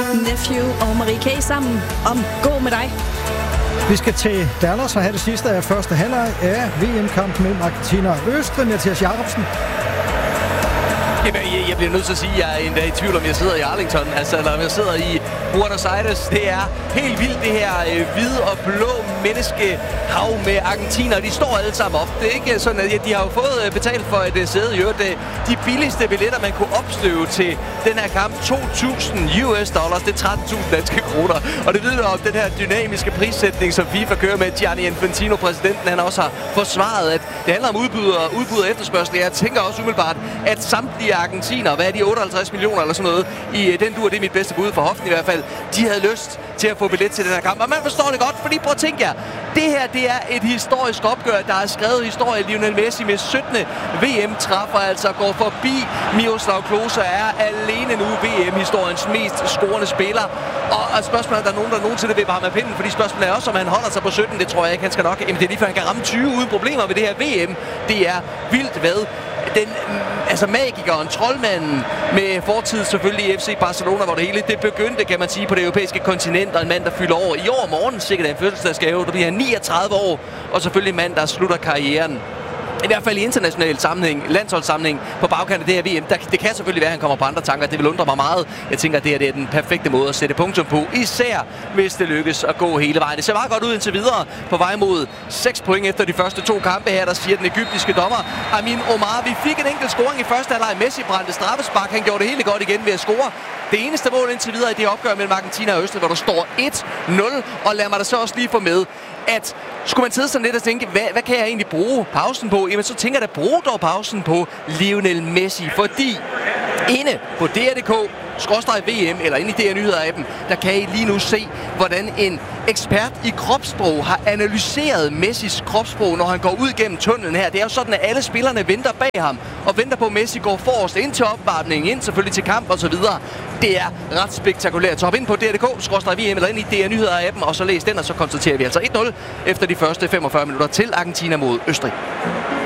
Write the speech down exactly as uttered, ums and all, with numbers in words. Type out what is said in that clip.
Nephew og Marie K. sammen om Gå med dig. Vi skal til Dallas og have det sidste af første halvleg af V M-kampen mellem Argentina og Østrig. Mathias Jacobsen. Jeg bliver nødt til at sige, at jeg er endda i tvivl, om jeg sidder i Arlington, altså, eller om jeg sidder i Buenos Aires. Det er helt vildt, det her øh, hvide og blå menneskehav med argentinere. De står alle sammen op. Det er ikke sådan, at de har jo fået øh, betalt for et øh, sæde i øvrigt. De billigste billetter, man kunne opstøve til den her kamp, to tusind U S dollars, det er tretten tusind danske kroner. Og det vidner om den her dynamiske prissætning, som FIFA kører med. Gianni Infantino, præsidenten, han også har forsvaret, at det handler om udbud og, udbud og efterspørgsel. Jeg tænker også umiddelbart, at samtlige argentiner, hvad er de, otteoghalvtreds millioner eller sådan noget, i den dur, det er mit bedste bud for hoften i hvert fald, de havde lyst til at få billet til den her kamp. Og man forstår det godt, fordi prøv at tænke jer, det her, det er et historisk opgør, der er skrevet historie. Lionel Messi med syttende V M-træffer, altså går forbi Miroslav Klose, er alene nu V M-historiens mest scorende spiller. Og, og spørgsmålet er, der er nogen, der nogensinde vil bare med pinden, fordi spørgsmålet er også, om han holder sig på sytten, det tror jeg ikke, han skal nok. Jamen, det er lige før, han kan ramme tyve uden problemer ved det her V M. Det er vildt hvad. Den, altså magikeren, troldmanden med fortid selvfølgelig i F C Barcelona, hvor det hele det begyndte, kan man sige, på det europæiske kontinent, og en mand, der fylder over i år morgen, sikkert en fødselsdagsgave, der bliver han niogtredive år, og selvfølgelig en mand, der slutter karrieren. I hvert fald i international sammenhæng, landsholdssammenhæng på bagkanten af det her V M. Der, det kan selvfølgelig være, at han kommer på andre tanker. Det vil undre mig meget. Jeg tænker, at det, her, det er den perfekte måde at sætte punktum på. Især hvis det lykkes at gå hele vejen. Det ser meget godt ud indtil videre på vej mod seks point efter de første to kampe her, der siger den egyptiske dommer Amin Omar. Vi fik en enkelt scoring i første halvleg. Messi brændte straffespark. Han gjorde det hele godt igen ved at score. Det eneste mål indtil videre i det opgør mellem Argentina og Østrig, hvor der står et nul. Og lad mig da så også lige få med, at skulle man sidde sådan lidt og tænke, hvad, hvad kan jeg egentlig bruge pausen på? Jamen så tænker jeg da, brug dog pausen på Lionel Messi, fordi inde på D R punktum D K skråstreg V M, eller inde i D R Nyheder-appen, der kan I lige nu se, hvordan en ekspert i kropssprog har analyseret Messis kropssprog, når han går ud gennem tunnelen her. Det er jo sådan, at alle spillerne venter bag ham, og venter på, at Messi går forrest ind til opvarmningen, ind selvfølgelig til kamp og så videre. Det er ret spektakulært. Så hop ind på D R punktum D K skråstreg V M, eller ind i D R Nyheder-appen, og så læs den, og så konstaterer vi altså et nul efter de første femogfyrre minutter til Argentina mod Østrig.